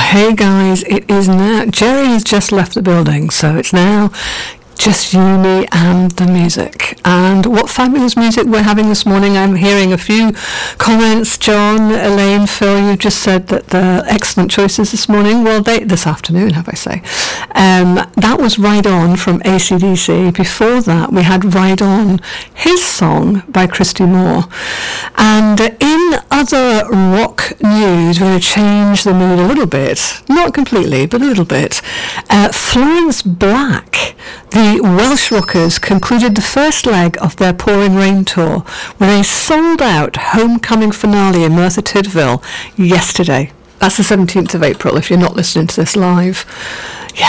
Hey guys, it is now, Jerry has just left the building, so it's now just Uni and the music. And what fabulous music we're having this morning. I'm hearing a few comments. John, Elaine, Phil, you just said that they're excellent choices this morning. Well, this afternoon, have I say. That was Ride On from AC/DC. Before that, we had Ride On, his song by Christy Moore. And in other rock news, we're going to change the mood a little bit. Not completely, but a little bit. Florence Black, the Welsh Rockers, concluded the first leg of their Pouring Rain tour with a sold-out homecoming finale in Merthyr Tydfil yesterday. That's the 17th of April, if you're not listening to this live. Yeah,